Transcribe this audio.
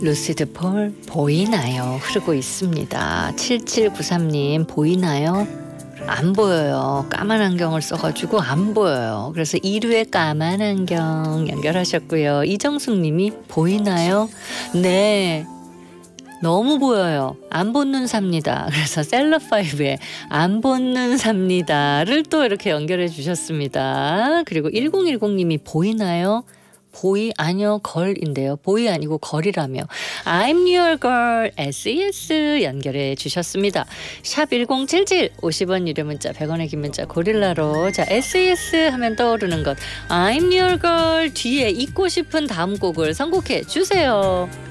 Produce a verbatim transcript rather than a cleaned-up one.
루시드 폴 보이나요? 흐르고 있습니다. 칠칠구삼 님 보이나요? 안 보여요. 까만 안경을 써가지고 안 보여요. 그래서 이류의 까만 안경 연결하셨고요. 이정숙 님이 보이나요? 네. 너무 보여요. 안 본눈 삽니다. 그래서 셀럽파이브의 안 본눈 삽니다를 또 이렇게 연결해 주셨습니다. 그리고 일공일공 님이 보이나요? 보이 아니요 걸인데요. 보이 아니고 걸이라며 I'm your girl 에스이에스 연결해 주셨습니다. 샵 일공칠칠 오십 원 유료 문자 백 원의 긴 문자 고릴라로 자 에스이에스 하면 떠오르는 것 I'm your girl 뒤에 잊고 싶은 다음 곡을 선곡해 주세요.